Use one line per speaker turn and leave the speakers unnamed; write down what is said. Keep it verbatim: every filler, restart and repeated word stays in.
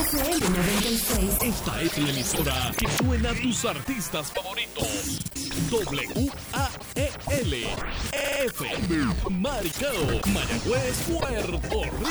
F M noventa y seis.
Esta es la emisora que suena a tus artistas favoritos. W A E L F M Maricao, Mayagüez, Puerto Rico.